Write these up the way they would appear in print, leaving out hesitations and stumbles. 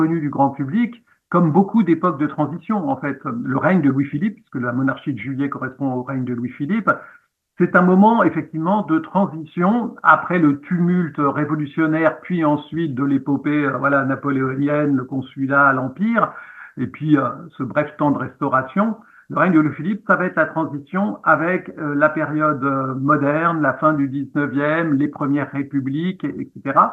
du grand public, comme beaucoup d'époques de transition, en fait. Le règne de Louis-Philippe, puisque la monarchie de Juillet correspond au règne de Louis-Philippe, c'est un moment effectivement de transition après le tumulte révolutionnaire, puis ensuite de l'épopée voilà, napoléonienne, le consulat, l'Empire, et puis ce bref temps de restauration. Le règne de Louis-Philippe, ça va être la transition avec la période moderne, la fin du 19e, les premières républiques, etc.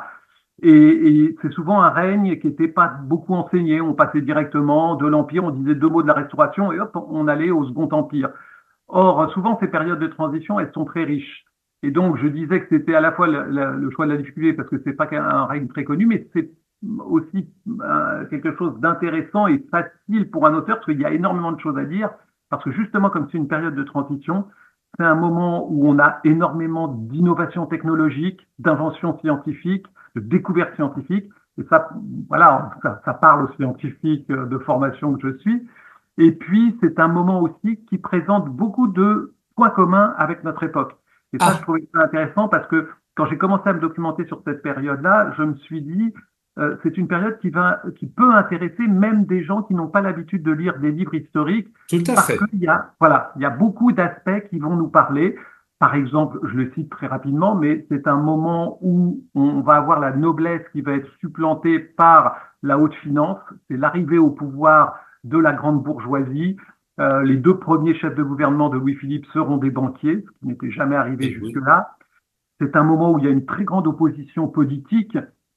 Et c'est souvent un règne qui n'était pas beaucoup enseigné. On passait directement de l'Empire, on disait deux mots de la Restauration et hop, on allait au Second Empire. Or, souvent, ces périodes de transition, elles sont très riches. Et donc, je disais que c'était à la fois le choix de la difficulté, parce que c'est pas un règne très connu, mais c'est aussi quelque chose d'intéressant et facile pour un auteur, parce qu'il y a énormément de choses à dire, parce que justement, comme c'est une période de transition, c'est un moment où on a énormément d'innovations technologiques, d'inventions scientifiques, de découvertes scientifiques, et ça, voilà, ça parle aux scientifiques de formation que je suis. Et puis, c'est un moment aussi qui présente beaucoup de points communs avec notre époque. Et ça, je Ah, trouvais ça intéressant parce que quand j'ai commencé à me documenter sur cette période-là, je me suis dit, c'est une période qui peut intéresser même des gens qui n'ont pas l'habitude de lire des livres historiques tout à parce fait. voilà, il y a beaucoup d'aspects qui vont nous parler. Par exemple, je le cite très rapidement, mais c'est un moment où on va avoir la noblesse qui va être supplantée par la haute finance. C'est l'arrivée au pouvoir de la grande bourgeoisie. Les deux premiers chefs de gouvernement de Louis-Philippe seront des banquiers, ce qui n'était jamais arrivé Eh oui. jusque-là. C'est un moment où il y a une très grande opposition politique,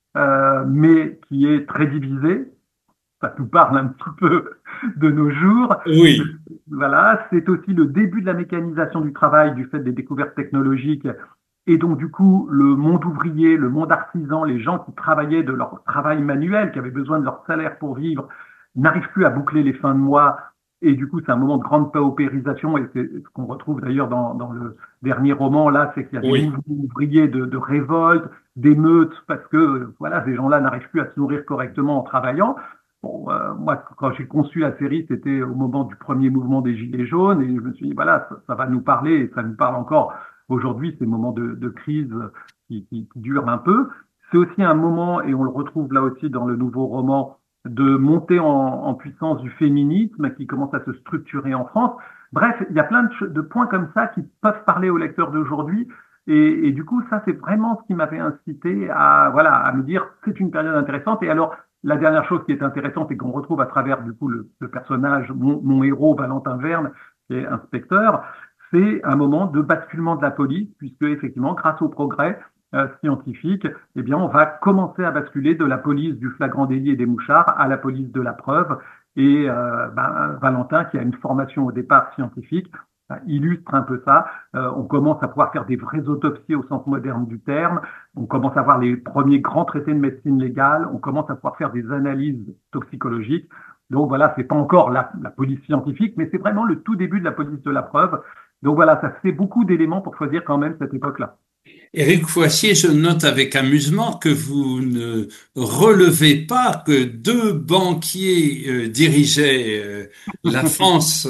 mais qui est très divisée. Ça nous parle un petit peu de nos jours. Oui. Voilà, c'est aussi le début de la mécanisation du travail du fait des découvertes technologiques. Et donc, du coup, le monde ouvrier, le monde artisan, les gens qui travaillaient de leur travail manuel, qui avaient besoin de leur salaire pour vivre, n'arrivent plus à boucler les fins de mois. Et du coup, c'est un moment de grande paupérisation. Et c'est ce qu'on retrouve d'ailleurs dans le dernier roman, là, c'est qu'il y a des Oui. mouvements ouvriers de révolte, d'émeutes, parce que, voilà, ces gens-là n'arrivent plus à se nourrir correctement en travaillant. Bon, moi, quand j'ai conçu la série, c'était au moment du premier mouvement des Gilets jaunes, et je me suis dit, voilà, ça va nous parler, et ça nous parle encore aujourd'hui, ces moments de crise qui durent un peu. C'est aussi un moment, et on le retrouve là aussi dans le nouveau roman, de montée en puissance du féminisme qui commence à se structurer en France. Bref, il y a plein de points comme ça qui peuvent parler aux lecteurs d'aujourd'hui. Et du coup, ça, c'est vraiment ce qui m'avait incité à, voilà, à me dire, c'est une période intéressante. Et alors, la dernière chose qui est intéressante et qu'on retrouve à travers du coup le personnage, mon héros Valentin Verne, qui est inspecteur, c'est un moment de basculement de la police, puisque effectivement, grâce au progrès scientifique, eh bien, on va commencer à basculer de la police du flagrant délit et des mouchards à la police de la preuve. Et Valentin, qui a une formation au départ scientifique, illustre un peu ça. On commence à pouvoir faire des vraies autopsies au sens moderne du terme. On commence à voir les premiers grands traités de médecine légale. On commence à pouvoir faire des analyses toxicologiques. Donc voilà, c'est pas encore la police scientifique, mais c'est vraiment le tout début de la police de la preuve. Donc voilà, ça fait beaucoup d'éléments pour choisir quand même cette époque-là. Éric Foissier, je note avec amusement que vous ne relevez pas que deux banquiers dirigeaient la France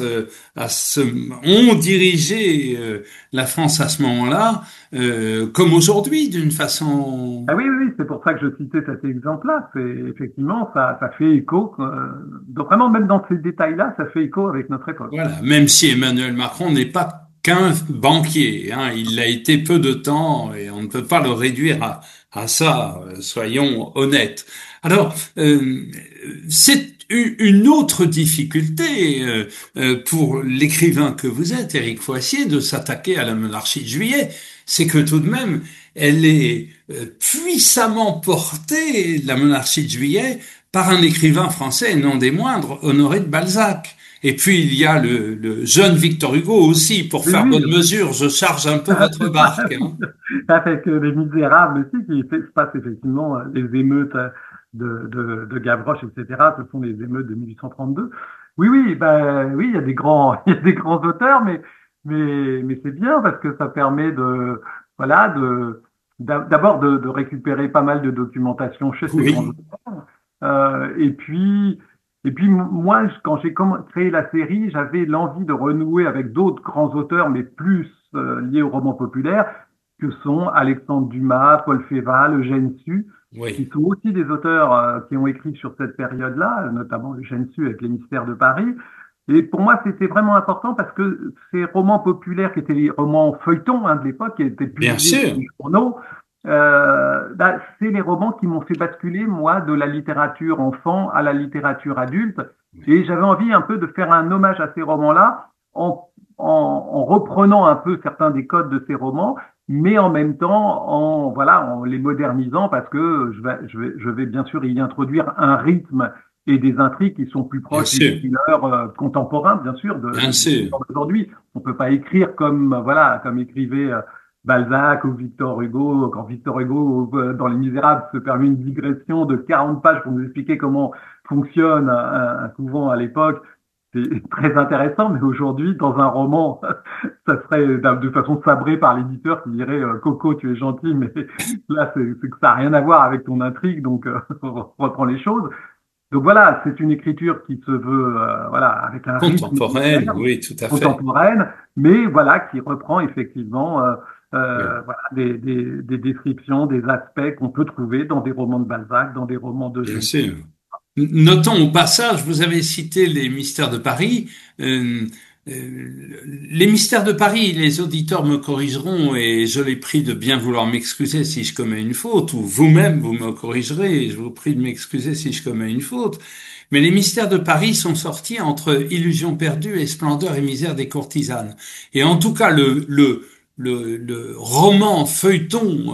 ont dirigé la France à ce moment-là, comme aujourd'hui, d'une façon. Ah oui, oui, oui, c'est pour ça que je citais cet exemple-là. C'est effectivement, ça fait écho. Donc vraiment, même dans ces détails-là, ça fait écho avec notre époque. Voilà, même si Emmanuel Macron n'est pas qu'un banquier, hein, il l'a été peu de temps et on ne peut pas le réduire à ça, soyons honnêtes. Alors, c'est une autre difficulté pour l'écrivain que vous êtes, Éric Foissier, de s'attaquer à la monarchie de Juillet, c'est que tout de même, elle est puissamment portée, la monarchie de Juillet, par un écrivain français, et non des moindres, Honoré de Balzac. Et puis il y a le jeune Victor Hugo aussi, pour Oui, faire oui, bonne mesure, je charge un peu votre c'est ça. barque, hein. Avec Les Misérables aussi, qui se passe effectivement les émeutes de Gavroche, etc. Ce sont les émeutes de 1832. Oui, oui, ben, oui, il y a des grands, il y a des grands auteurs, mais c'est bien parce que ça permet voilà, d'abord de récupérer pas mal de documentation chez ces grands Oui. auteurs. Et puis moi, quand j'ai créé la série, j'avais l'envie de renouer avec d'autres grands auteurs, mais plus liés au roman populaire. que sont Alexandre Dumas, Paul Féval, Eugène Sue, qui Oui, sont aussi des auteurs qui ont écrit sur cette période-là, notamment Eugène Sue avec Les Mystères de Paris. Et pour moi, c'était vraiment important parce que ces romans populaires, qui étaient les romans feuilletons de l'époque, qui étaient bien publiés dans sûr. les journaux, c'est les romans qui m'ont fait basculer, moi, de la littérature enfant à la littérature adulte. Et j'avais envie un peu de faire un hommage à ces romans-là en reprenant un peu certains des codes de ces romans, mais en même temps en les modernisant parce que je vais bien sûr y introduire un rythme et des intrigues qui sont plus Bien proches du sûr, thriller contemporain, bien sûr, bien du sûr. thriller d'aujourd'hui. On peut pas écrire comme comme écrivait Balzac ou Victor Hugo. Quand Victor Hugo dans Les Misérables se permet une digression de 40 pages pour nous expliquer comment fonctionne un couvent à l'époque. C'est très intéressant, mais aujourd'hui, dans un roman, ça serait de façon sabrée par l'éditeur qui dirait Coco, tu es gentil, mais là, c'est que ça n'a rien à voir avec ton intrigue, donc reprends les choses. Donc voilà, c'est une écriture qui se veut voilà avec un rythme Contemporaine, littéraire, oui, tout à fait. contemporaine, mais voilà qui reprend effectivement Oui, voilà, des descriptions, des aspects qu'on peut trouver dans des romans de Balzac, dans des romans de bien Jeune. sûr. Notons au passage, vous avez cité les mystères de Paris. Euh, les mystères de Paris, les auditeurs me corrigeront et je les prie de bien vouloir m'excuser si je commets une faute, ou vous-même vous me corrigerez et je vous prie de m'excuser si je commets une faute. Mais les mystères de Paris sont sortis entre Illusions perdues et Splendeur et misère des courtisanes. Et en tout cas, le roman feuilleton,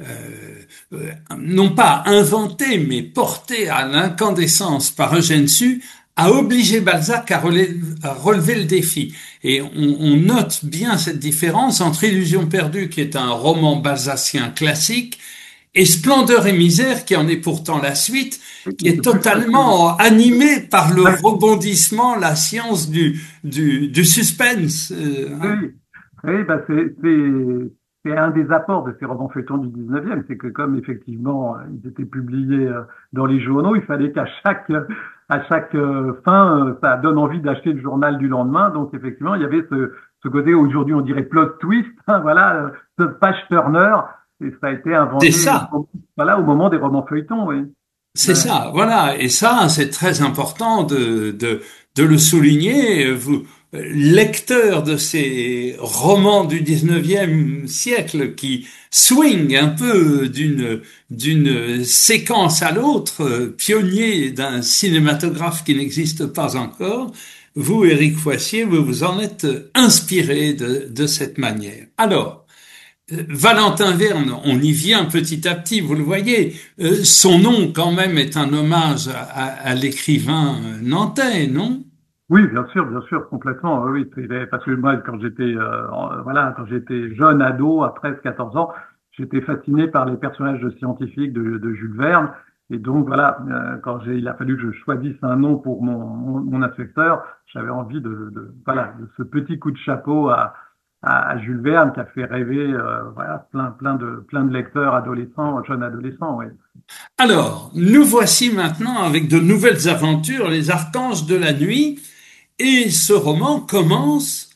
non pas inventé, mais porté à l'incandescence par Eugène Sue, a obligé Balzac à relever le défi. Et on note bien cette différence entre Illusions perdues, qui est un roman balzacien classique, et Splendeur et misère, qui en est pourtant la suite, qui Mais est c'est plus facile. totalement animé par le Ouais, rebondissement, la science du suspense. oui, Hein. oui. Oui, bah c'est un des apports de ces romans feuilletons du 19e, c'est que comme effectivement ils étaient publiés dans les journaux, il fallait qu'à chaque fin, ça donne envie d'acheter le journal du lendemain. Donc effectivement, il y avait ce côté, aujourd'hui on dirait plot twist, voilà, ce page turner, et ça a été C'est inventé ça. voilà, au moment des romans feuilletons, oui. C'est Ouais. ça, voilà. Et ça, c'est très important de le souligner. Vous, lecteur de ces romans du 19e siècle qui swing un peu d'une séquence à l'autre, pionnier d'un cinématographe qui n'existe pas encore, vous, Éric Foissier, vous vous en êtes inspiré de cette manière. Alors, Valentin Verne, on y vient petit à petit, vous le voyez. Son nom, quand même, est un hommage à l'écrivain nantais, non? Oui, bien sûr, complètement. Oui, parce que moi, quand j'étais voilà, quand j'étais jeune ado, à 13, 14 ans, j'étais fasciné par les personnages de scientifiques de Jules Verne. Et donc voilà, il a fallu que je choisisse un nom pour mon inspecteur, j'avais envie voilà de ce petit coup de chapeau à Jules Verne qui a fait rêver voilà plein de lecteurs adolescents, jeunes adolescents. Oui. Alors, nous voici maintenant avec de nouvelles aventures, les archanges de la nuit, et ce roman commence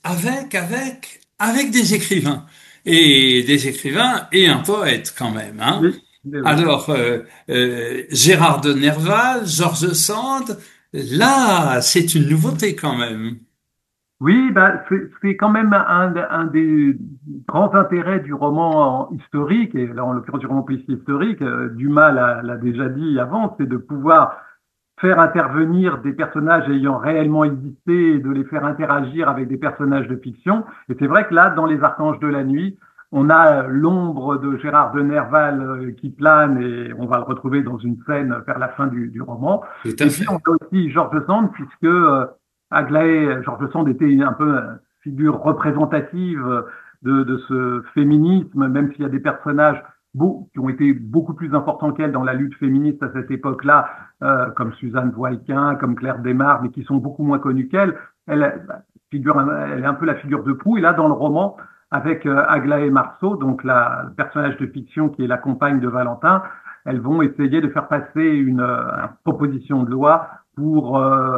avec des écrivains. Et des écrivains et un poète quand même, hein. Oui, oui. Alors, Gérard de Nerval, George Sand, là, c'est une nouveauté quand même. Oui, bah, c'est quand même un des grands intérêts du roman historique, et là en l'occurrence du roman policier historique, Dumas l'a déjà dit avant, c'est de pouvoir faire intervenir des personnages ayant réellement existé et de les faire interagir avec des personnages de fiction. Et c'est vrai que là, dans Les Archanges de la Nuit, on a l'ombre de Gérard de Nerval qui plane et on va le retrouver dans une scène vers la fin du roman. Tout à Et puis on fait. a aussi George Sand puisque Aglaé, George Sand était un peu une figure représentative de ce féminisme, même s'il y a des personnages qui ont été beaucoup plus importants qu'elle dans la lutte féministe à cette époque-là, comme Suzanne Voiquin, comme Claire Desmarres, mais qui sont beaucoup moins connues qu'elle. Elle est un peu la figure de proue. Et là, dans le roman, avec Aglaé Marceau, donc le personnage de fiction qui est la compagne de Valentin, elles vont essayer de faire passer une proposition de loi pour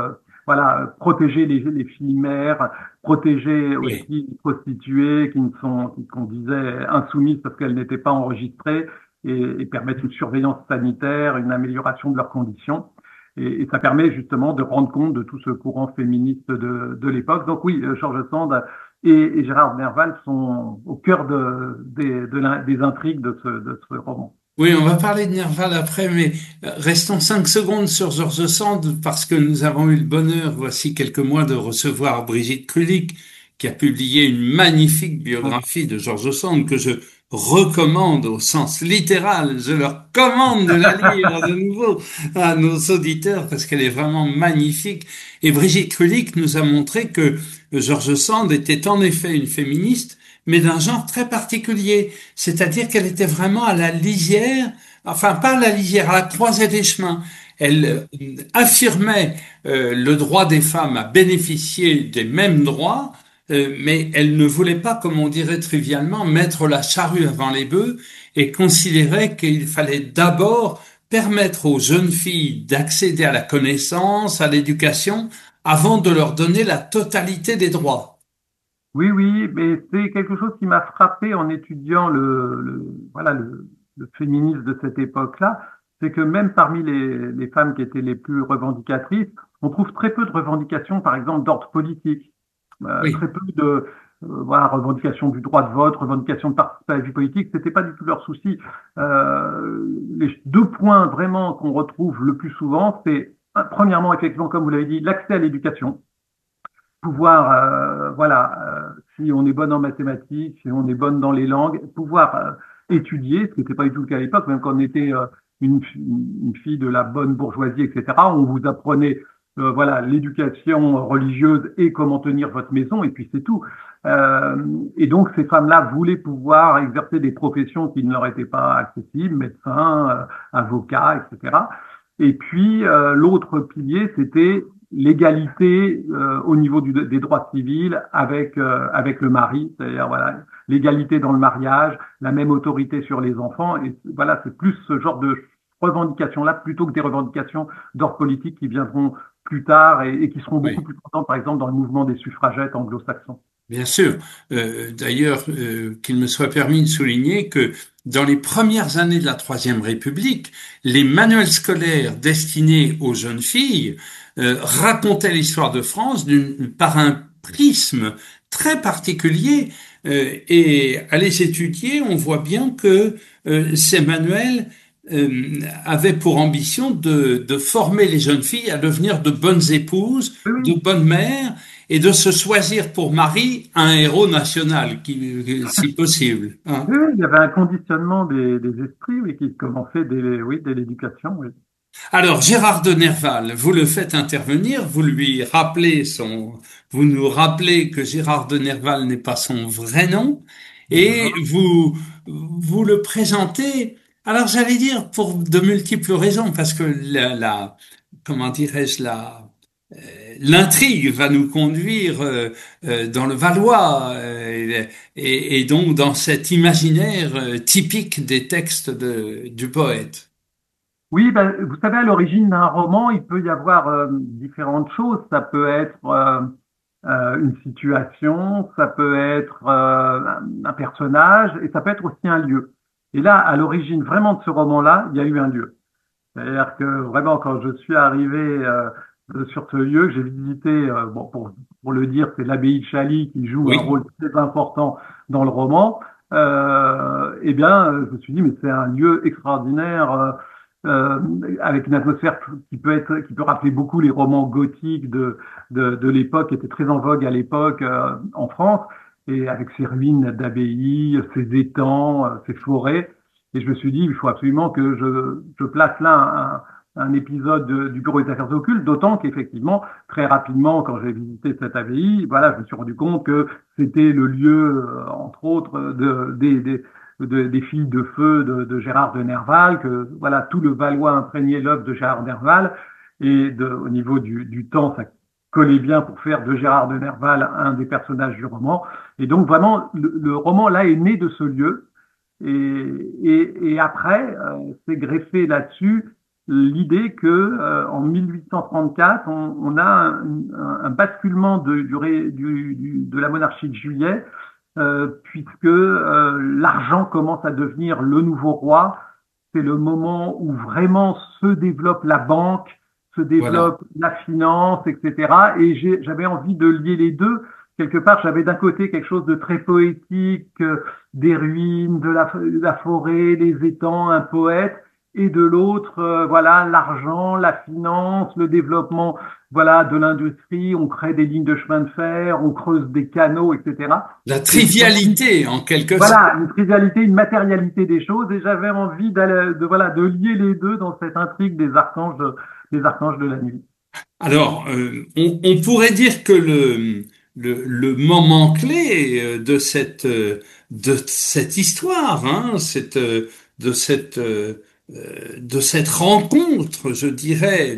voilà, protéger les filles mères, protéger aussi Oui. les prostituées qu'on disait insoumises parce qu'elles n'étaient pas enregistrées et permettre une surveillance sanitaire, une amélioration de leurs conditions. Et ça permet justement de rendre compte de tout ce courant féministe de l'époque. Donc oui, George Sand et Gérard Nerval sont au cœur des intrigues de ce roman. Oui, on va parler de Nerval après, mais restons 5 secondes sur George Sand parce que nous avons eu le bonheur, voici quelques mois, de recevoir Brigitte Kulik, qui a publié une magnifique biographie de George Sand que je recommande au sens littéral. Je leur commande de la lire de nouveau à nos auditeurs parce qu'elle est vraiment magnifique. Et Brigitte Kulik nous a montré que George Sand était en effet une féministe, mais d'un genre très particulier. C'est-à-dire qu'elle était vraiment à la lisière, enfin pas à la lisière, à la croisée des chemins. Elle affirmait le droit des femmes à bénéficier des mêmes droits, mais elle ne voulait pas, comme on dirait trivialement, mettre la charrue avant les bœufs et considérait qu'il fallait d'abord permettre aux jeunes filles d'accéder à la connaissance, à l'éducation, avant de leur donner la totalité des droits. Oui, oui, mais c'est quelque chose qui m'a frappé en étudiant voilà, le féminisme de cette époque-là, c'est que même parmi les femmes qui étaient les plus revendicatrices, on trouve très peu de revendications, par exemple, d'ordre politique. Très Oui, peu de voilà, revendications du droit de vote, revendications de participer à la vie politique, c'était pas du tout leur souci. Les deux points vraiment qu'on retrouve le plus souvent, c'est premièrement, effectivement, comme vous l'avez dit, l'accès à l'éducation, pouvoir, voilà, si on est bonne en mathématiques, si on est bonne dans les langues, pouvoir étudier, ce qui n'était pas du tout le cas à l'époque, même quand on était une fille de la bonne bourgeoisie, etc., on vous apprenait voilà, l'éducation religieuse et comment tenir votre maison, et puis c'est tout. Et donc ces femmes-là voulaient pouvoir exercer des professions qui ne leur étaient pas accessibles, médecins, avocats, etc. Et puis l'autre pilier, c'était l'égalité au niveau des droits civils avec le mari, c'est-à-dire voilà, l'égalité dans le mariage, la même autorité sur les enfants. Et voilà, c'est plus ce genre de revendications-là plutôt que des revendications d'ordre politique qui viendront plus tard et qui seront beaucoup oui. plus présentes, par exemple, dans le mouvement des suffragettes anglo-saxons. Bien sûr. D'ailleurs, qu'il me soit permis de souligner que dans les premières années de la Troisième République, les manuels scolaires destinés aux jeunes filles racontaient l'histoire de France par un prisme très particulier. Et à les étudier, on voit bien que ces manuels avaient pour ambition de former les jeunes filles à devenir de bonnes épouses, Oui, de oui, bonnes mères et de se choisir pour mari un héros national, si possible. Hein. oui, oui, il y avait un conditionnement des esprits oui, qui commençait oui, dès l'éducation. Oui. Alors, Gérard de Nerval, vous le faites intervenir, vous nous rappelez que Gérard de Nerval n'est pas son vrai nom, et Non. vous le présentez, alors j'allais dire pour de multiples raisons, parce que comment dirais-je, l'intrigue va nous conduire dans le Valois et donc dans cet imaginaire typique des textes du poète. Oui, ben, vous savez, à l'origine d'un roman, il peut y avoir différentes choses. Ça peut être une situation, ça peut être un personnage, et ça peut être aussi un lieu. Et là, à l'origine vraiment de ce roman-là, il y a eu un lieu. C'est-à-dire que vraiment, quand je suis arrivé sur ce lieu, j'ai visité, bon, pour le dire, c'est l'abbaye de Chaly qui joue un Oui, rôle très important dans le roman. Eh bien, je me suis dit, mais c'est un lieu extraordinaire, euh, avec une atmosphère qui peut rappeler beaucoup les romans gothiques de l'époque, qui étaient très en vogue à l'époque en France, et avec ses ruines d'abbayes, ses étangs, ses forêts. Et je me suis dit, il faut absolument que je place là un épisode du Bureau des Affaires occultes, d'autant qu'effectivement, très rapidement, quand j'ai visité cette abbaye, voilà, je me suis rendu compte que c'était le lieu, entre autres, des filles de feu de Gérard de Nerval, que voilà, tout le Valois imprégnait l'œuvre de Gérard de Nerval, et au niveau du temps, ça collait bien pour faire de Gérard de Nerval un des personnages du roman. Et donc vraiment, le roman là est né de ce lieu. Et après, c'est greffé là-dessus l'idée que en 1834, on a un basculement de la monarchie de Juillet, puisque l'argent commence à devenir le nouveau roi. C'est le moment où vraiment se développe la banque, se Voilà. développe la finance, etc. Et j'avais envie de lier les deux. Quelque part, j'avais d'un côté quelque chose de très poétique, des ruines, de la forêt, des étangs, un poète, et de l'autre, voilà, l'argent, la finance, le développement, voilà, de l'industrie. On crée des lignes de chemin de fer, on creuse des canaux, etc. La Et j'ai envie, trivialité, en quelque sorte. voilà, une trivialité, une matérialité des choses, et j'avais envie voilà, de lier les deux dans cette intrigue des archanges de la nuit. Alors, on pourrait dire que le moment clé de cette histoire, hein, de cette rencontre, je dirais,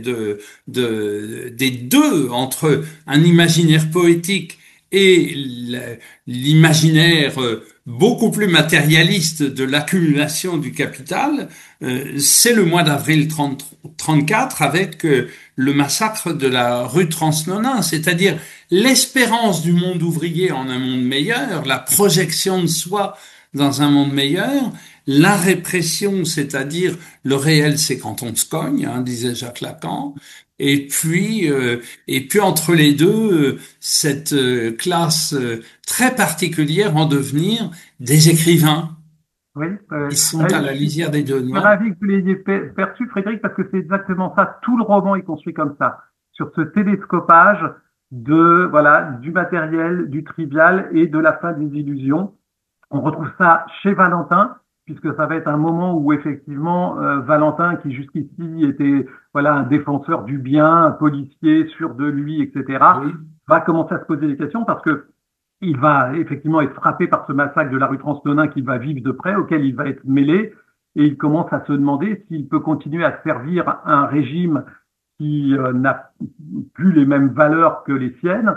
des deux entre un imaginaire poétique et l'imaginaire beaucoup plus matérialiste de l'accumulation du capital, c'est le mois d'avril 34 avec le massacre de la rue Transnonain, c'est-à-dire l'espérance du monde ouvrier en un monde meilleur, la projection de soi dans un monde meilleur, la répression, c'est-à-dire le réel, c'est quand on se cogne, hein, disait Jacques Lacan, et puis entre les deux, cette classe très particulière en devenir des écrivains Oui, qui sont à la je lisière des deux, suis non? ravi que vous l'ayez perçu, Frédéric, parce que c'est exactement ça. Tout le roman est construit comme ça, sur ce télescopage voilà, du matériel, du trivial et de la fin des illusions. On retrouve ça chez Valentin, puisque ça va être un moment où effectivement Valentin, qui jusqu'ici était voilà un défenseur du bien, un policier sûr de lui, etc., Oui. va commencer à se poser des questions parce que il va effectivement être frappé par ce massacre de la rue Transnonain qu'il va vivre de près, auquel il va être mêlé, et il commence à se demander s'il peut continuer à servir un régime qui n'a plus les mêmes valeurs que les siennes,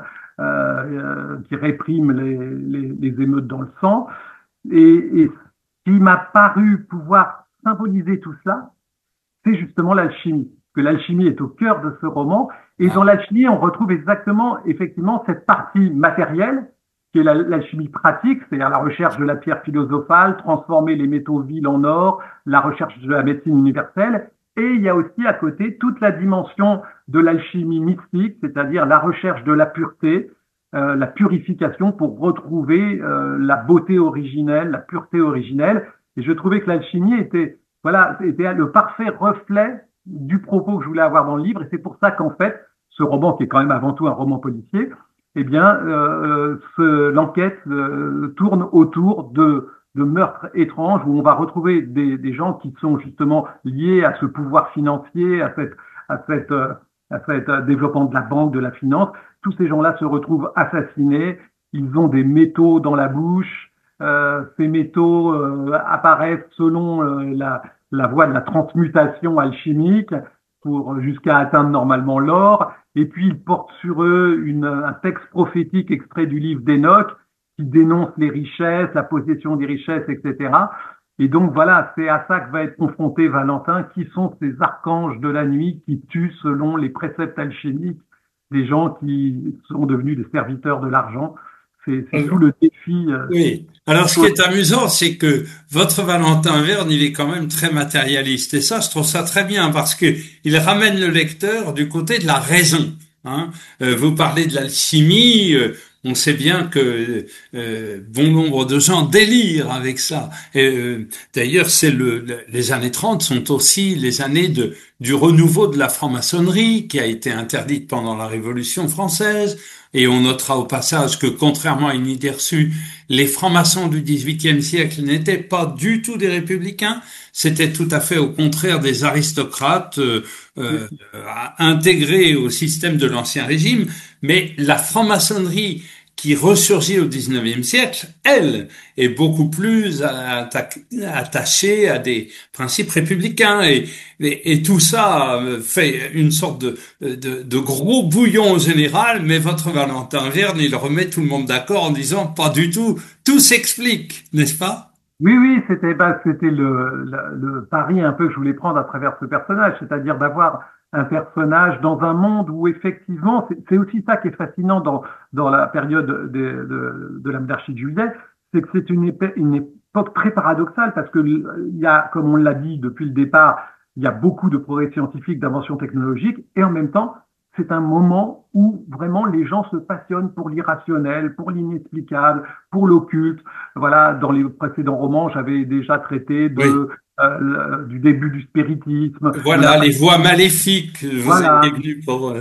qui réprime les émeutes dans le sang. Et ce qui m'a paru pouvoir symboliser tout cela, c'est justement l'alchimie. Que l'alchimie est au cœur de ce roman. Et dans Ah, l'alchimie, on retrouve exactement, effectivement, cette partie matérielle, qui est l'alchimie pratique, c'est-à-dire la recherche de la pierre philosophale, transformer les métaux vils en or, la recherche de la médecine universelle. Et il y a aussi à côté toute la dimension de l'alchimie mystique, c'est-à-dire la recherche de la pureté, la purification pour retrouver la beauté originelle, la pureté originelle. Et je trouvais que l'alchimie était, voilà, était le parfait reflet du propos que je voulais avoir dans le livre. Et c'est pour ça qu'en fait, ce roman, qui est quand même avant tout un roman policier, eh bien, l'enquête tourne autour de meurtres étranges où on va retrouver des gens qui sont justement liés à ce pouvoir financier, à cette, à cet développement de la banque, de la finance. Tous ces gens-là se retrouvent assassinés. Ils ont des métaux dans la bouche. Ces métaux apparaissent selon la voie de la transmutation alchimique pour jusqu'à atteindre normalement l'or. Et puis ils portent sur eux un texte prophétique extrait du livre d'Enoch qui dénonce les richesses, la possession des richesses, etc. Et donc voilà, c'est à ça que va être confronté Valentin, qui sont ces archanges de la nuit qui tuent selon les préceptes alchimiques des gens qui sont devenus des serviteurs de l'argent. C'est tout le défi. oui. Alors, ce qui est amusant, c'est que votre Valentin Verne, il est quand même très matérialiste. Et ça, je trouve ça très bien parce que il ramène le lecteur du côté de la raison. Hein. Vous parlez de l'alchimie. On sait bien que bon nombre de gens délirent avec ça. Et, d'ailleurs, les années 30 sont aussi les années du renouveau de la franc-maçonnerie qui a été interdite pendant la Révolution française. Et on notera au passage que, contrairement à une idée reçue, les francs-maçons du XVIIIe siècle n'étaient pas du tout des républicains, c'était tout à fait au contraire des aristocrates intégrés au système de l'Ancien Régime. Mais la franc-maçonnerie qui ressurgit au XIXe siècle, elle, est beaucoup plus attachée à des principes républicains et tout ça fait une sorte de gros bouillon au général, mais votre Valentin Verne, il remet tout le monde d'accord en disant pas du tout, tout s'explique, n'est-ce pas? Oui, oui, c'était le pari un peu que je voulais prendre à travers ce personnage, c'est-à-dire d'avoir un personnage dans un monde où effectivement, c'est aussi ça qui est fascinant dans la période de la monarchie de Juillet, c'est que c'est une époque très paradoxale parce que il y a, comme on l'a dit depuis le départ, il y a beaucoup de progrès scientifiques, d'inventions technologiques, et en même temps, c'est un moment où vraiment les gens se passionnent pour l'irrationnel, pour l'inexplicable, pour l'occulte. Voilà, dans les précédents romans, j'avais déjà traité Oui. du début du spiritisme, de Voilà, les voix maléfiques, vous étiez voilà, venu pour...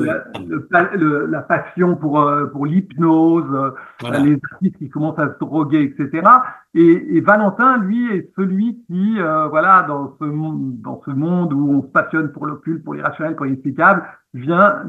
la passion pour l'hypnose, voilà. les artistes qui commencent à se droguer, etc. Et Valentin, lui, est celui qui, voilà, dans ce monde où on se passionne pour l'occulte, pour l'irrationnel, pour l'inexplicable, vient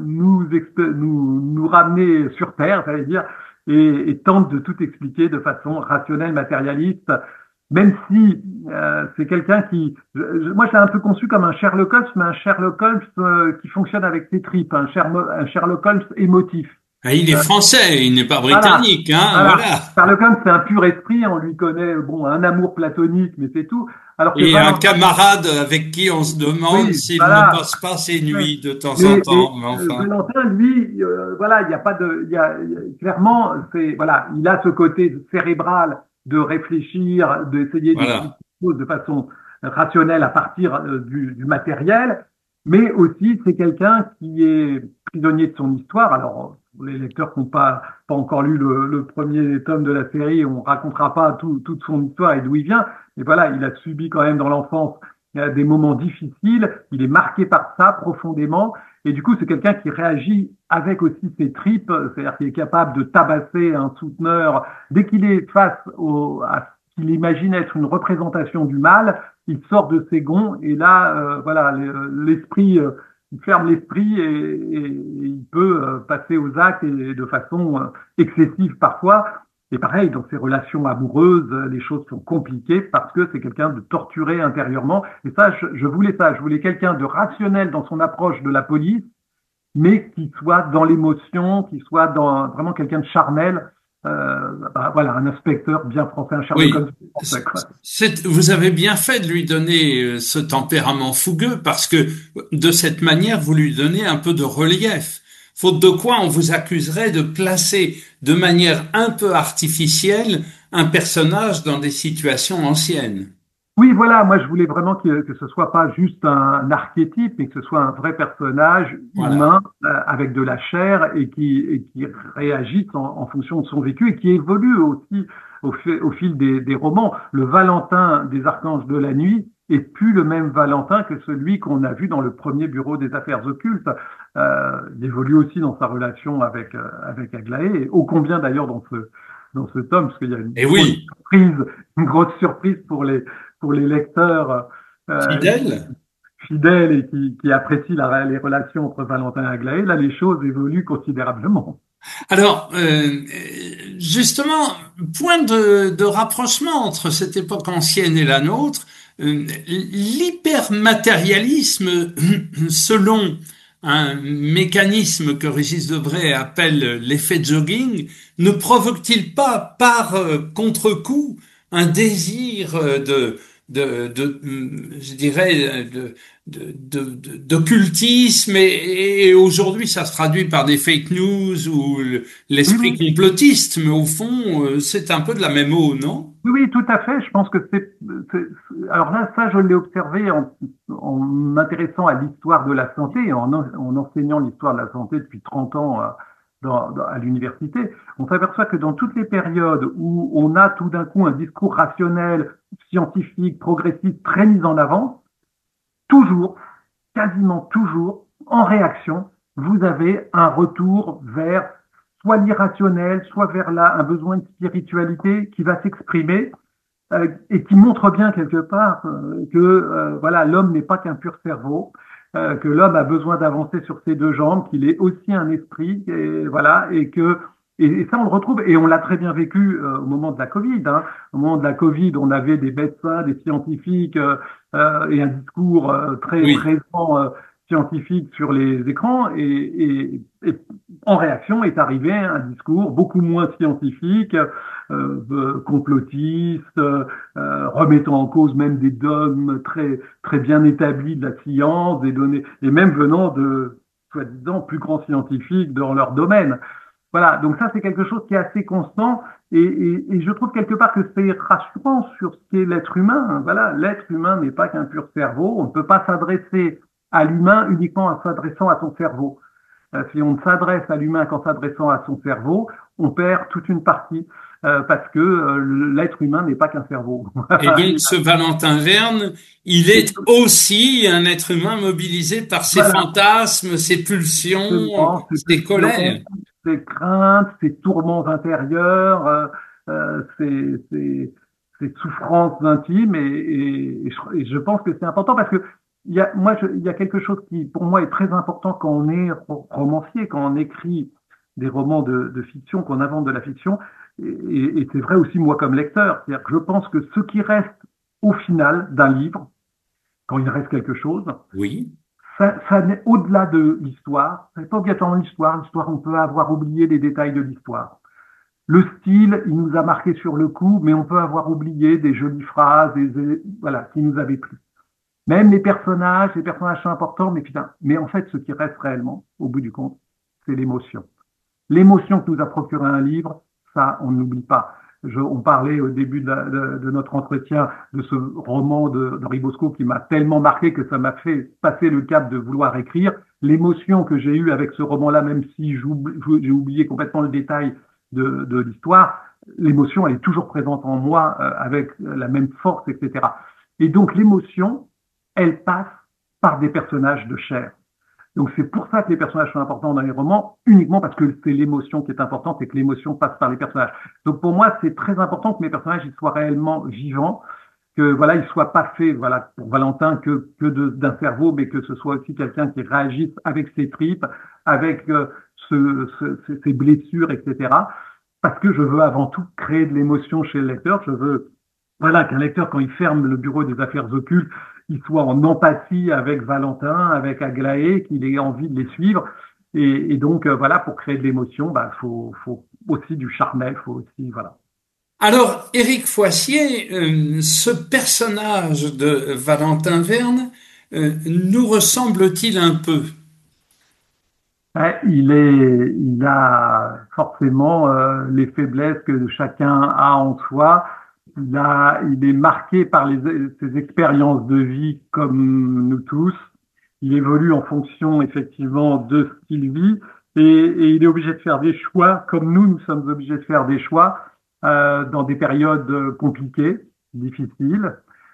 nous ramener sur Terre, ça veut dire, et tente de tout expliquer de façon rationnelle, matérialiste, même si c'est quelqu'un qui, moi je l'ai un peu conçu comme un Sherlock Holmes, mais un Sherlock Holmes qui fonctionne avec ses tripes, un Sherlock Holmes émotif. Ah, il est Euh, français, il n'est pas voilà, britannique, hein, voilà. voilà. Sherlock Holmes c'est un pur esprit, on lui connaît bon un amour platonique, mais c'est tout. Alors que Et un Valentin, camarade avec qui on se demande oui, s'il ne voilà. passe pas ses Ouais. nuits de temps en Mais temps, mais enfin, Valentin, lui, voilà, il n'y a pas de, clairement, c'est, voilà, il a ce côté cérébral de réfléchir, d'essayer d'expliquer voilà. les choses de façon rationnelle à partir du matériel, mais aussi c'est quelqu'un qui est prisonnier de son histoire. Alors, pour les lecteurs qui n'ont pas encore lu le premier tome de la série, on racontera pas toute son histoire et d'où il vient, mais voilà, il a subi quand même dans l'enfance des moments difficiles, il est marqué par ça profondément, et du coup c'est quelqu'un qui réagit avec aussi ses tripes, c'est-à-dire qu'il est capable de tabasser un souteneur dès qu'il est face à ce qu'il imagine être une représentation du mal, il sort de ses gonds et là, voilà, l'esprit, il ferme l'esprit et il peut passer aux actes et de façon excessive parfois. Et pareil, dans ses relations amoureuses, les choses sont compliquées parce que c'est quelqu'un de torturé intérieurement. Et ça, je voulais ça. Je voulais quelqu'un de rationnel dans son approche de la police, mais qui soit dans l'émotion, qui soit dans vraiment quelqu'un de charnel. Voilà, un inspecteur bien français, un Sherlock Oui. Holmes français, quoi. Vous avez bien fait de lui donner ce tempérament fougueux parce que de cette manière, vous lui donnez un peu de relief. Faute de quoi, on vous accuserait de placer de manière un peu artificielle un personnage dans des situations anciennes. Oui, voilà, moi je voulais vraiment que ce soit pas juste un archétype, mais que ce soit un vrai personnage Voilà. humain avec de la chair et qui réagisse en fonction de son vécu et qui évolue aussi au fil des romans. Le Valentin des Archanges de la Nuit est plus le même Valentin que celui qu'on a vu dans le premier bureau des affaires occultes. Il évolue aussi dans sa relation avec Aglaé, et ô combien d'ailleurs dans ce tome, parce qu'il y a Et oui, une grosse surprise pour les lecteurs fidèle. fidèles et qui apprécient les relations entre Valentin et Aglaé, là, les choses évoluent considérablement. Alors, justement, point de rapprochement entre cette époque ancienne et la nôtre, l'hypermatérialisme, selon un mécanisme que Régis Debray appelle l'effet jogging, ne provoque-t-il pas par contre-coup un désir je dirais, d'occultisme et aujourd'hui ça se traduit par des fake news ou Oui, l'esprit oui, complotiste, mais au fond c'est un peu de la même eau, non? oui, oui, tout à fait. Je pense que alors là, ça, je l'ai observé en m'intéressant à l'histoire de la santé, et en enseignant l'histoire de la santé depuis 30 ans à l'université. On s'aperçoit que dans toutes les périodes où on a tout d'un coup un discours rationnel, scientifique, progressiste, très mis en avant, toujours, quasiment toujours, en réaction, vous avez un retour vers soit l'irrationnel, soit vers là un besoin de spiritualité qui va s'exprimer et qui montre bien quelque part que voilà l'homme n'est pas qu'un pur cerveau, que l'homme a besoin d'avancer sur ses deux jambes, qu'il est aussi un esprit, et voilà, et ça on le retrouve et on l'a très bien vécu au moment de la Covid. Hein. Au moment de la Covid, on avait des médecins, des scientifiques et un discours très Oui. présent scientifique sur les écrans et en réaction est arrivé un discours beaucoup moins scientifique, complotiste, remettant en cause même des dogmes très bien établis de la science, des données, et même venant de soi-disant plus grands scientifiques dans leur domaine. Voilà, donc ça c'est quelque chose qui est assez constant et je trouve quelque part que c'est rassurant sur ce qu'est l'être humain. Voilà, l'être humain n'est pas qu'un pur cerveau. On ne peut pas s'adresser à l'humain uniquement en s'adressant à son cerveau. Si on ne s'adresse à l'humain qu'en s'adressant à son cerveau, on perd toute une partie parce que l'être humain n'est pas qu'un cerveau. Et donc, ce Valentin Verne, il est aussi un être humain mobilisé par ses Voilà, fantasmes, ses pulsions, justement, ces ses pulsions, colères. ces craintes, ces tourments intérieurs, ces souffrances intimes et je pense que c'est important parce que il y a quelque chose qui pour moi est très important quand on est romancier, quand on écrit des romans de fiction, qu'on invente de la fiction et c'est vrai aussi moi comme lecteur, c'est-à-dire que je pense que ce qui reste au final d'un livre, quand il reste quelque chose, Oui, ça n'est au-delà de l'histoire. C'est pas obligatoirement l'histoire. L'histoire, on peut avoir oublié les détails de l'histoire. Le style, il nous a marqué sur le coup, mais on peut avoir oublié des jolies phrases, voilà, qui nous avaient plu. Même les personnages sont importants, mais putain, mais en fait, ce qui reste réellement, au bout du compte, c'est l'émotion. L'émotion que nous a procuré un livre, ça, on n'oublie pas. On parlait au début de notre entretien de ce roman d'Henri Bosco qui m'a tellement marqué que ça m'a fait passer le cap de vouloir écrire. L'émotion que j'ai eue avec ce roman-là, même si j'ai oublié complètement le détail de l'histoire, l'émotion, elle est toujours présente en moi avec la même force, etc. Et donc l'émotion, elle passe par des personnages de chair. Donc c'est pour ça que les personnages sont importants dans les romans, uniquement parce que c'est l'émotion qui est importante et que l'émotion passe par les personnages. Donc pour moi, c'est très important que mes personnages ils soient réellement vivants, que voilà, ils soient pas faits, voilà, pour Valentin d'un cerveau, mais que ce soit aussi quelqu'un qui réagisse avec ses tripes, avec ses blessures, etc. Parce que je veux avant tout créer de l'émotion chez le lecteur. Je veux voilà, qu'un lecteur, quand il ferme le bureau des affaires occultes, il soit en empathie avec Valentin, avec Aglaé, qu'il ait envie de les suivre. Et donc, voilà, pour créer de l'émotion, bah, faut aussi du charnel, faut aussi, voilà. alors, Éric Foissier, ce personnage de Valentin Verne, nous ressemble-t-il un peu? Ouais, il a forcément les faiblesses que chacun a en soi. Il est marqué par ses expériences de vie comme nous tous. Il évolue en fonction effectivement de ce qu'il vit et il est obligé de faire des choix comme nous sommes obligés de faire des choix dans des périodes compliquées, difficiles.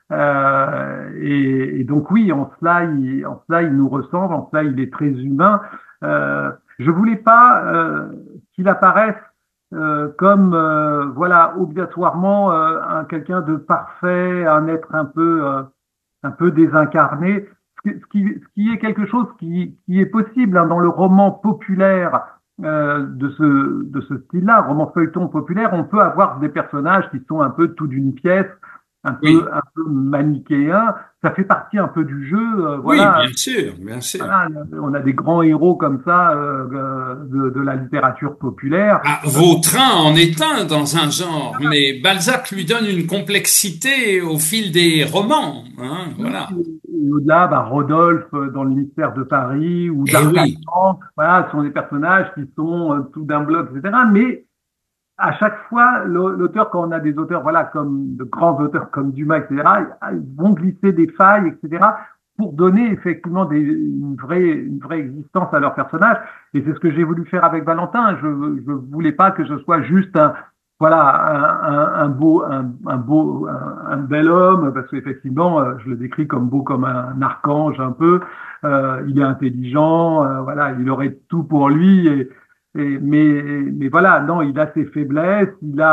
Et donc oui, en cela, il nous ressemble, en cela, il est très humain. Je voulais pas qu'il apparaisse comme voilà obligatoirement quelqu'un de parfait, un être un peu désincarné, ce qui est quelque chose qui est possible hein, dans le roman populaire de ce style-là, roman feuilleton populaire, on peut avoir des personnages qui sont un peu tout d'une pièce, Oui, un peu manichéens. Ça fait partie un peu du jeu. oui, Voilà, bien sûr, bien sûr. voilà, on a des grands héros comme ça de la littérature populaire. Ah, Vautrin en est un dans un genre, mais Balzac lui donne une complexité au fil des romans, hein, voilà. Et au-delà, bah, Rodolphe dans le mystère de Paris ou Eh oui, D'Artagnan, voilà, ce sont des personnages qui sont tout d'un bloc, etc. Mais à chaque fois, l'auteur, quand on a des auteurs, voilà, comme de grands auteurs comme Dumas, etc., ils vont glisser des failles, etc., pour donner effectivement une vraie existence à leurs personnages. Et c'est ce que j'ai voulu faire avec Valentin. Je voulais pas que ce soit juste voilà, un bel homme, parce qu'effectivement, je le décris comme beau comme un archange un peu. Il est intelligent, voilà, il aurait tout pour lui mais voilà, non, il a ses faiblesses,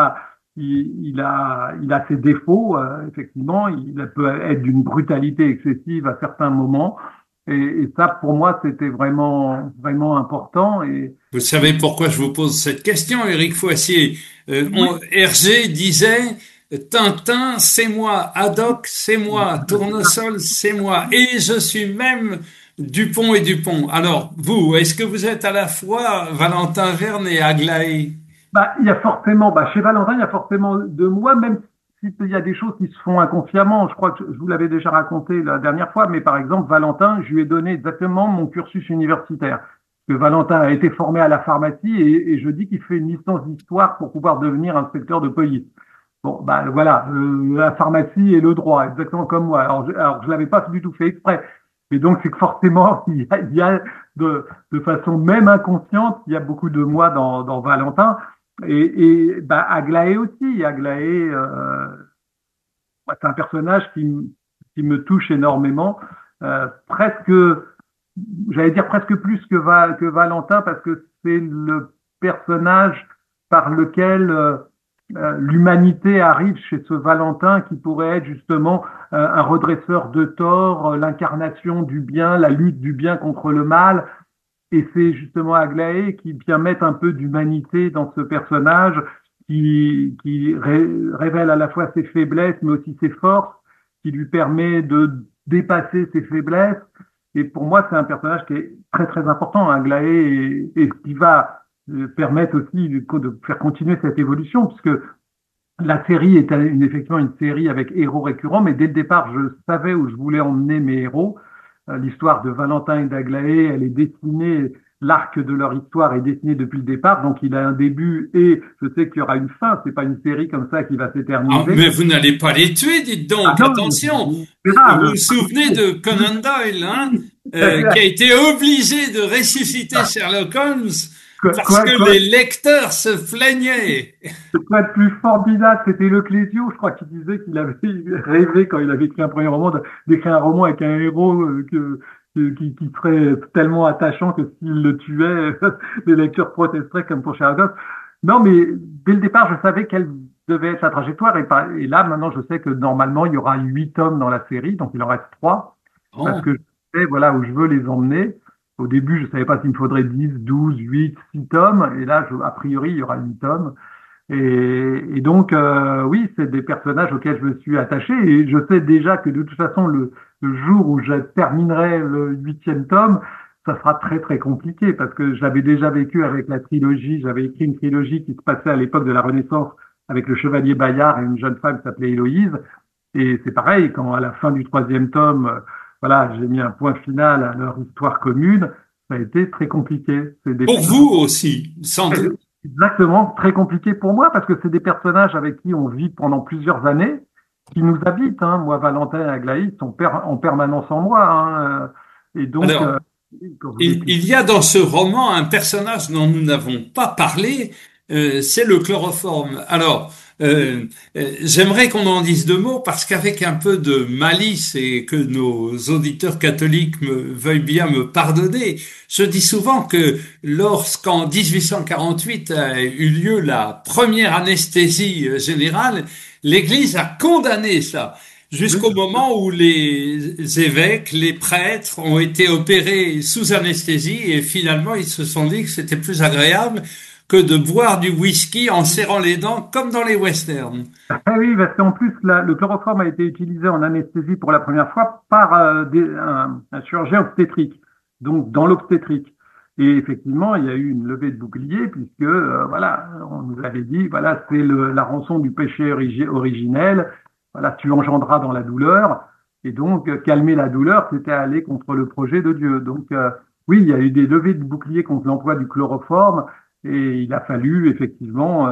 il a ses défauts, effectivement, il peut être d'une brutalité excessive à certains moments, et ça, pour moi, c'était vraiment important, et vous savez pourquoi je vous pose cette question, Éric Foissier? oui, Hergé disait, Tintin, c'est moi, Haddock, c'est moi, Tournesol, c'est moi, et je suis même Dupont et Dupont. Alors, vous, est-ce que vous êtes à la fois Valentin Verne et Aglaé? Bah, il y a forcément, bah, chez Valentin, il y a forcément de moi, même si il y a des choses qui se font inconsciemment. Je crois que je vous l'avais déjà raconté la dernière fois, mais par exemple, Valentin, je lui ai donné exactement mon cursus universitaire. Que Valentin a été formé à la pharmacie et je dis qu'il fait une licence d'histoire pour pouvoir devenir inspecteur de police. Bon, bah voilà, la pharmacie et le droit, exactement comme moi. Alors je l'avais pas du tout fait exprès. Mais donc, c'est que forcément, il y a de façon même inconsciente, il y a beaucoup de moi dans Valentin. Bah, Aglaé aussi. Aglaé, c'est un personnage qui me touche énormément. Presque, j'allais dire presque plus que Valentin, parce que c'est le personnage par lequel l'humanité arrive chez ce Valentin qui pourrait être justement un redresseur de tort, l'incarnation du bien, la lutte du bien contre le mal. Et c'est justement Aglaé qui vient mettre un peu d'humanité dans ce personnage, révèle à la fois ses faiblesses, mais aussi ses forces, qui lui permet de dépasser ses faiblesses. Et pour moi, c'est un personnage qui est très très important, Aglaé, et ce qui va permettre aussi de faire continuer cette évolution, puisque la série est effectivement une série avec héros récurrents, mais dès le départ, je savais où je voulais emmener mes héros. L'histoire de Valentin et d'Aglaé, elle est dessinée, l'arc de leur histoire est dessiné depuis le départ, donc il a un début et je sais qu'il y aura une fin. C'est pas une série comme ça qui va Ah, s'éterniser. mais vous n'allez pas les tuer, dites Ah donc, non, attention. c'est Vous vous grave. souvenez de Conan Doyle, hein, qui a été obligé de ressusciter Sherlock Holmes Quoi, parce quoi, que quoi, les lecteurs se plaignaient. quoi de plus formidable, c'était Le Clésio, je crois qu'il disait qu'il avait rêvé quand il avait écrit un premier roman d'écrire un roman avec un héros qui serait tellement attachant que s'il le tuait, les lecteurs protesteraient comme pour Sherlock Holmes. Non, mais dès le départ, je savais quelle devait être la trajectoire et là, maintenant, je sais que normalement, il y aura 8 tomes dans la série, donc il en reste 3 parce Oh. que je sais, voilà, où je veux les emmener. Au début, je savais pas s'il me faudrait 10, 12, 8, 6 tomes, et là, a priori, il y aura 8 tomes. Et donc, oui, c'est des personnages auxquels je me suis attaché et je sais déjà que de toute façon, le jour où je terminerai le 8e tome, ça sera très très compliqué parce que j'avais déjà vécu avec la trilogie, j'avais écrit une trilogie qui se passait à l'époque de la Renaissance avec le chevalier Bayard et une jeune femme qui s'appelait Héloïse. Et c'est pareil, quand à la fin du 3e tome, voilà, j'ai mis un point final à leur histoire commune, ça a été très compliqué. C'est des Pour vous aussi, sans doute. Exactement, très compliqué pour moi parce que c'est des personnages avec qui on vit pendant plusieurs années, qui nous habitent. Hein. Moi, Valentin et Aglaé sont en permanence en moi. Hein. Et donc, Alors, quand vous il décrivez, y a dans ce roman un personnage dont nous n'avons pas parlé, c'est le chloroforme. Alors, j'aimerais qu'on en dise deux mots parce qu'avec un peu de malice et que nos auditeurs catholiques veuillent bien me pardonner, je dis souvent que lorsqu'en 1848 a eu lieu la première anesthésie générale, l'Église a condamné ça. oui, Jusqu'au moment où les évêques, les prêtres ont été opérés sous anesthésie et finalement ils se sont dit que c'était plus agréable que de boire du whisky en serrant les dents comme dans les westerns. ah oui, parce qu'en plus, le chloroforme a été utilisé en anesthésie pour la première fois par un chirurgien obstétrique, donc dans l'obstétrique. Et effectivement, il y a eu une levée de bouclier puisque, voilà, on nous avait dit, voilà, c'est la rançon du péché originel, voilà, tu engendras dans la douleur. Et donc, calmer la douleur, c'était aller contre le projet de Dieu. Donc, oui, il y a eu des levées de bouclier contre l'emploi du chloroforme et il a fallu effectivement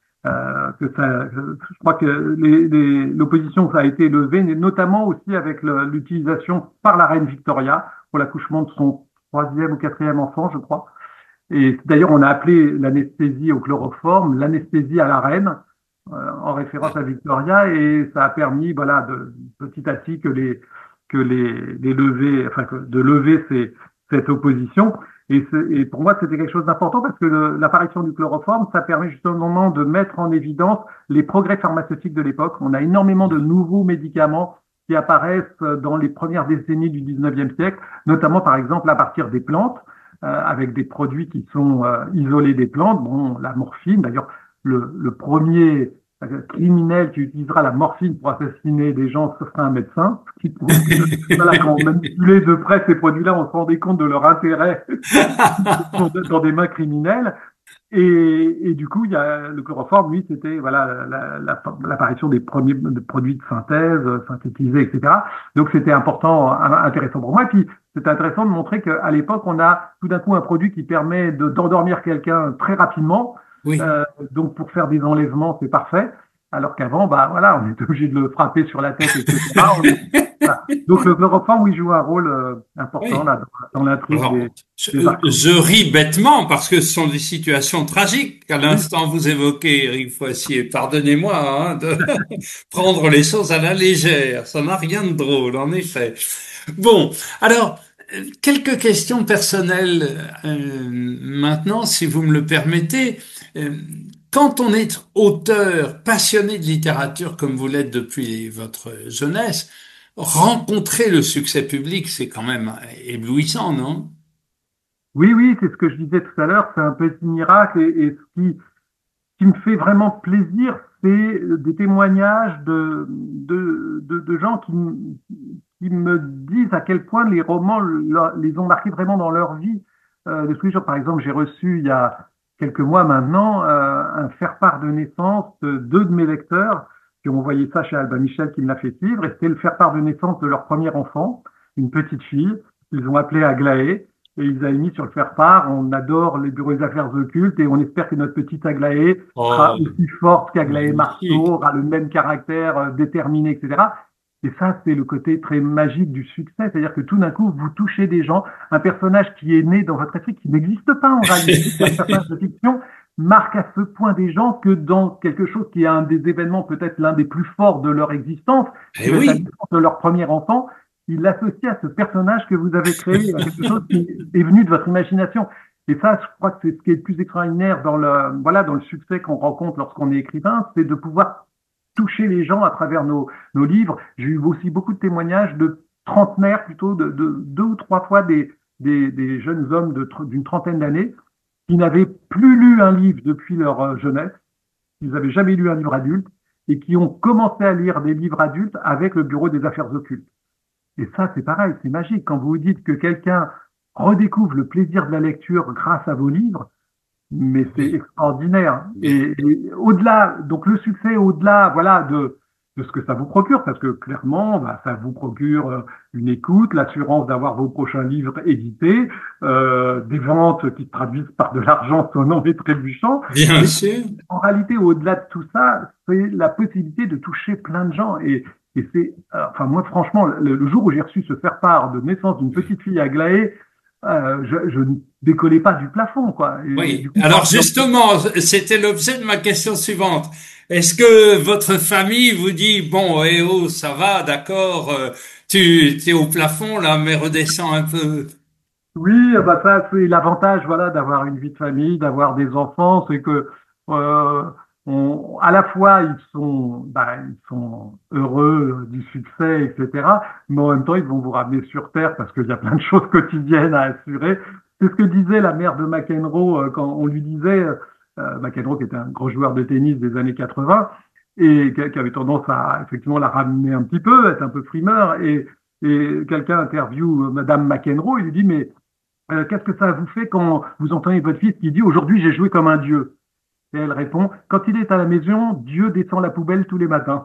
je crois que l'opposition ça a été levée, mais notamment aussi avec l'utilisation par la reine Victoria pour l'accouchement de son troisième ou quatrième enfant, je crois. Et d'ailleurs, on a appelé l'anesthésie au chloroforme l'anesthésie à la reine, en référence à Victoria, et ça a permis, voilà, petit à petit les lever, enfin, de lever cette opposition. Et pour moi, c'était quelque chose d'important parce que l'apparition du chloroforme, ça permet justement de mettre en évidence les progrès pharmaceutiques de l'époque. On a énormément de nouveaux médicaments qui apparaissent dans les premières décennies du 19e siècle, notamment par exemple à partir des plantes, avec des produits qui sont isolés des plantes. Bon, la morphine, d'ailleurs, le premier criminel qui utilisera la morphine pour assassiner des gens, ce sera un médecin. Ce qui prouve que, voilà, quand on manipulait de près ces produits-là, on se rendait compte de leur intérêt dans des mains criminelles. Et du coup, il y a le chloroforme, lui, c'était voilà l'apparition des premiers produits de synthèse, synthétisés, etc. Donc c'était important, intéressant pour moi. Et puis c'est intéressant de montrer qu'à l'époque, on a tout d'un coup un produit qui permet d'endormir quelqu'un très rapidement. Oui. Donc pour faire des enlèvements, c'est parfait. Alors qu'avant, bah voilà, on était obligé de le frapper sur la tête, etc. Voilà. Donc le chloroforme, oui, joue un rôle important Oui. là, dans l'intrigue Alors, des arcanes. je ris bêtement parce que ce sont des situations tragiques qu'à Oui, l'instant vous évoquez, Eric Foissier. Pardonnez-moi, hein, de prendre les choses à la légère. Ça n'a rien de drôle, en effet. Bon, alors, quelques questions personnelles maintenant, si vous me le permettez. Euh, Quand on est auteur passionné de littérature comme vous l'êtes depuis votre jeunesse, rencontrer le succès public, c'est quand même éblouissant, non? oui, oui, c'est ce que je disais tout à l'heure, c'est un petit miracle et qui me fait vraiment plaisir, c'est des témoignages de gens qui me disent à quel point les romans les ont marqués vraiment dans leur vie de tous les jours. Par exemple, j'ai reçu il y a quelques mois maintenant un faire-part de naissance de deux de mes lecteurs qui ont envoyé ça chez Albin Michel qui me l'a fait suivre. Et c'était le faire-part de naissance de leur premier enfant, une petite fille. Ils ont appelé Aglaé. Et ils avaient mis sur le faire-part, on adore les bureaux des affaires occultes et on espère que notre petite Aglaé sera Oh, aussi forte qu'Aglaé Marceau, magnifique. aura le même caractère déterminé, etc. Et ça, c'est le côté très magique du succès. C'est-à-dire que tout d'un coup, vous touchez des gens, un personnage qui est né dans votre esprit, qui n'existe pas en réalité, un personnage de fiction, marque à ce point des gens que dans quelque chose qui est un des événements peut-être l'un des plus forts de leur existence, qui Eh va être la oui. naissance de leur premier enfant, il l'associe à ce personnage que vous avez créé, à quelque chose qui est venu de votre imagination. Et ça, je crois que c'est ce qui est le plus extraordinaire dans le succès qu'on rencontre lorsqu'on est écrivain, c'est de pouvoir toucher les gens à travers nos livres. J'ai eu aussi beaucoup de témoignages de trentenaires, plutôt de deux ou trois fois des jeunes hommes d'une trentaine d'années qui n'avaient plus lu un livre depuis leur jeunesse, ils n'avaient jamais lu un livre adulte, et qui ont commencé à lire des livres adultes avec le Bureau des affaires occultes. Et ça, c'est pareil, c'est magique. Quand vous dites que quelqu'un redécouvre le plaisir de la lecture grâce à vos livres, mais c'est Oui. extraordinaire. Mais, Et au-delà, donc le succès, au-delà, voilà, de ce que ça vous procure, parce que clairement, bah, ça vous procure une écoute, l'assurance d'avoir vos prochains livres édités, des ventes qui se traduisent par de l'argent sonnant et trébuchant. bien Mais sûr. en réalité, au-delà de tout ça, c'est la possibilité de toucher plein de gens. Et c'est, enfin, moi, franchement, le jour où j'ai reçu ce faire-part de naissance d'une petite fille à Glaé, je ne décollais pas du plafond, quoi. Et du Oui. coup, Alors justement, c'était l'objet de ma question suivante. Est-ce que votre famille vous dit, bon, eh oh, ça va, d'accord, tu es au plafond là, mais redescends un peu. oui, bah ça, c'est l'avantage, voilà, d'avoir une vie de famille, d'avoir des enfants, c'est que euh, à la fois ils sont heureux du succès, etc. Mais en même temps, ils vont vous ramener sur terre parce qu'il y a plein de choses quotidiennes à assurer. C'est ce que disait la mère de McEnroe quand on lui disait, McEnroe qui était un gros joueur de tennis des années 80 et qui avait tendance à effectivement la ramener un petit peu, être un peu frimeur et quelqu'un interviewe Madame McEnroe, il lui dit mais qu'est-ce que ça vous fait quand vous entendez votre fils qui dit aujourd'hui j'ai joué comme un dieu? Et elle répond, quand il est à la maison, Dieu descend la poubelle tous les matins.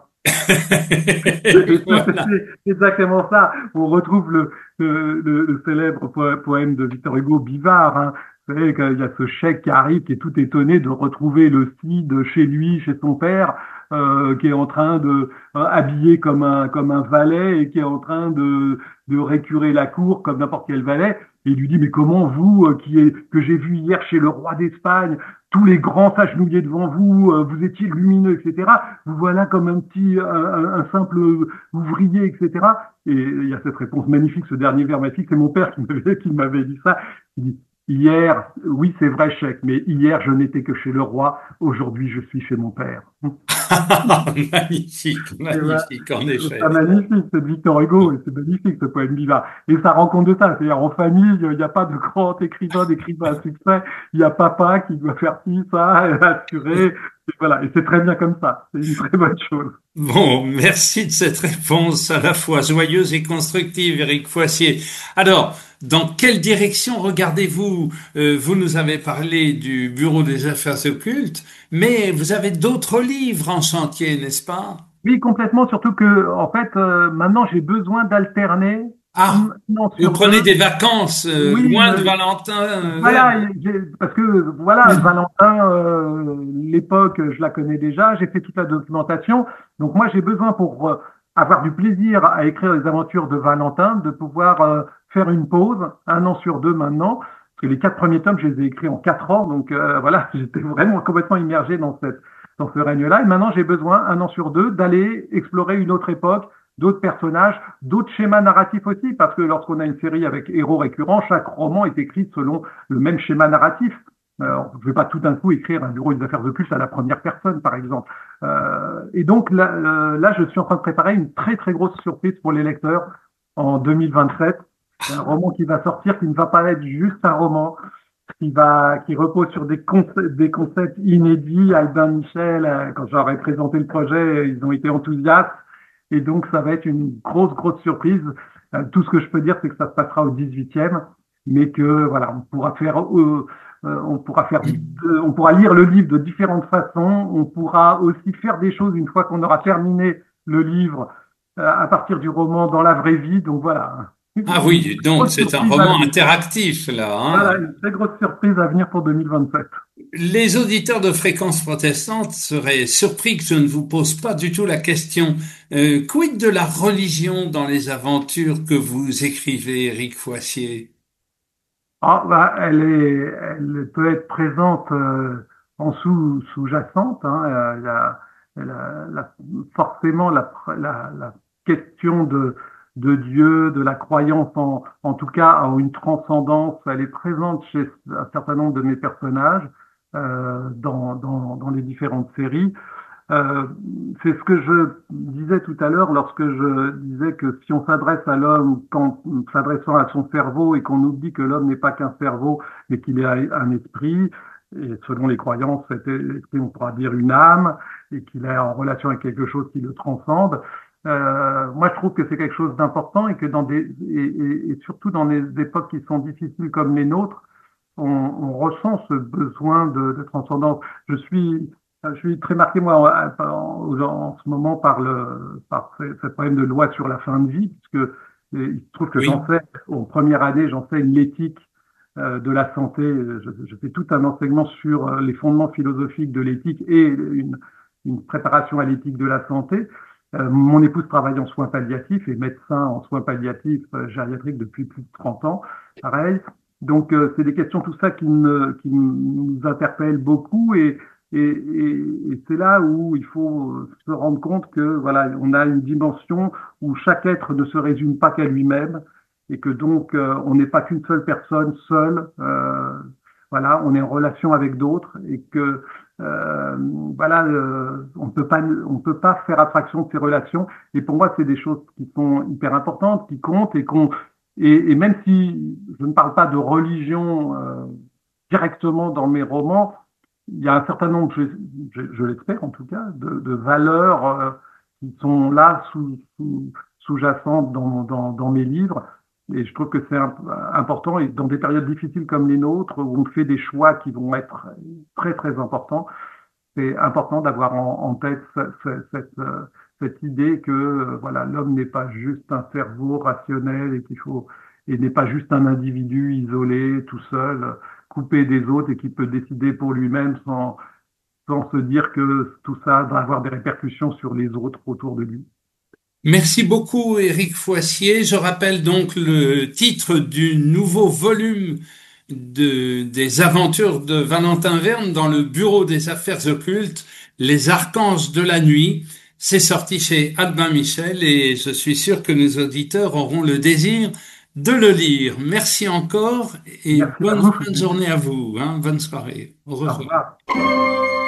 Et ça, Voilà. c'est exactement ça. On retrouve le célèbre poème de Victor Hugo, Bivard. Hein. Vous savez, qu'il y a ce chèque qui arrive, qui est tout étonné de retrouver le Cid chez lui, chez son père, qui est en train de habillé comme un valet et qui est en train de récurer la cour comme n'importe quel valet. Et il lui dit, mais comment vous, que j'ai vu hier chez le roi d'Espagne, tous les grands s'agenouillaient devant vous, vous étiez lumineux, etc. Vous voilà comme un simple ouvrier, etc. Et il y a cette réponse magnifique, ce dernier vers magnifique, c'est mon père qui m'avait dit ça. Il dit, hier, oui, c'est vrai, chèque, mais hier, je n'étais que chez le roi, aujourd'hui, je suis chez mon père. Magnifique, Et voilà. magnifique, en Je trouve ça effet. magnifique, c'est de Victor Hugo, et c'est magnifique ce poème Viva. Et ça rend compte de ça, c'est-à-dire en famille, il n'y a pas de grand écrivain, d'écrivain à succès, il y a papa qui doit faire ci, ça, assurer, Et voilà, et c'est très bien comme ça. C'est une très bonne chose. Bon, merci de cette réponse à la fois joyeuse et constructive, Éric Foissier. Alors, dans quelle direction regardez-vous? Vous nous avez parlé du Bureau des Affaires occultes, mais vous avez d'autres livres en chantier, n'est-ce pas? Oui, complètement, surtout que, en fait, maintenant, j'ai besoin d'alterner Ah, un an vous sur prenez deux. des vacances Oui, loin de Valentin Verne. voilà, parce que voilà, Valentin, l'époque, je la connais déjà, j'ai fait toute la documentation. Donc moi, j'ai besoin pour avoir du plaisir à écrire les aventures de Valentin, de pouvoir faire une pause, un an sur deux maintenant, parce que les 4 premiers tomes, je les ai écrits en 4 ans. Donc voilà, j'étais vraiment complètement immergé dans ce règne-là. Et maintenant, j'ai besoin, un an sur deux, d'aller explorer une autre époque, d'autres personnages, d'autres schémas narratifs aussi, parce que lorsqu'on a une série avec héros récurrents, chaque roman est écrit selon le même schéma narratif. Je ne vais pas tout d'un coup écrire un bureau des affaires occultes à la première personne, par exemple. Et donc là, je suis en train de préparer une très très grosse surprise pour les lecteurs en 2027. Un roman qui va sortir, qui ne va pas être juste un roman, qui repose sur des concepts inédits. Albin Michel, quand j'aurais présenté le projet, ils ont été enthousiastes. Et donc, ça va être une grosse surprise. Tout ce que je peux dire, c'est que ça se passera au 18e, mais que voilà, on pourra lire le livre de différentes façons. On pourra aussi faire des choses une fois qu'on aura terminé le livre à partir du roman dans la vraie vie. Donc voilà, Ah une oui, donc grosse c'est un surprise à roman venir. interactif là, hein. Voilà, une très grosse surprise à venir pour 2027. Les auditeurs de Fréquence protestante seraient surpris que je ne vous pose pas du tout la question. Quid de la religion dans les aventures que vous écrivez, Éric Foissier? Ah, bah, elle peut être présente en sous-jacente. Hein. Il y a forcément la question de Dieu, de la croyance en tout cas en une transcendance. Elle est présente chez un certain nombre de mes personnages dans les différentes séries. Euh, c'est ce que je disais tout à l'heure lorsque je disais que si on s'adresse à l'homme qu'en s'adressant à son cerveau et qu'on oublie que l'homme n'est pas qu'un cerveau, mais qu'il est un esprit, et selon les croyances, cet esprit, on pourra dire une âme, et qu'il est en relation avec quelque chose qui le transcende. Moi, je trouve que c'est quelque chose d'important et que et surtout dans des époques qui sont difficiles comme les nôtres, on ressent ce besoin de transcendance. Je suis très marqué, moi, en ce moment par ce problème de loi sur la fin de vie, puisque il se trouve que Oui, en première année, j'enseigne l'éthique de la santé. Je fais tout un enseignement sur les fondements philosophiques de l'éthique et une préparation à l'éthique de la santé. Mon épouse travaille en soins palliatifs et médecin en soins palliatifs gériatriques depuis plus de 30 ans, pareil. Donc, c'est des questions, tout ça, qui nous interpellent beaucoup et c'est là où il faut se rendre compte que voilà, on a une dimension où chaque être ne se résume pas qu'à lui-même et que donc on n'est pas qu'une seule personne seule. Voilà, on est en relation avec d'autres et que voilà, on peut pas faire abstraction de ces relations. Et pour moi, c'est des choses qui sont hyper importantes, qui comptent et même si je ne parle pas de religion directement dans mes romans, il y a un certain nombre, je l'espère en tout cas, de valeurs qui sont là sous-jacentes dans mes livres. Et je trouve que c'est important, et dans des périodes difficiles comme les nôtres, où on fait des choix qui vont être très importants, c'est important d'avoir en tête cette idée que voilà, l'homme n'est pas juste un cerveau rationnel et n'est pas juste un individu isolé, tout seul, coupé des autres et qui peut décider pour lui-même sans se dire que tout ça va avoir des répercussions sur les autres autour de lui. merci beaucoup, Éric Foissier. Je rappelle donc le titre du nouveau volume des aventures de Valentin Verne dans le Bureau des Affaires occultes, Les Archanges de la nuit. C'est sorti chez Albin Michel et je suis sûr que nos auditeurs auront le désir de le lire. Merci encore et Merci à bonne vous, fin de Frédéric. journée à vous, hein. Bonne soirée. Au Au revoir. revoir.